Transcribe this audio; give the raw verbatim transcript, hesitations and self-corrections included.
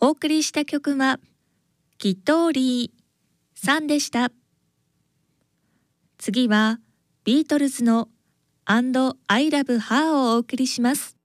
お送りした曲はキットーリーさんでした。次はビートルズの And I Love Her をお送りします。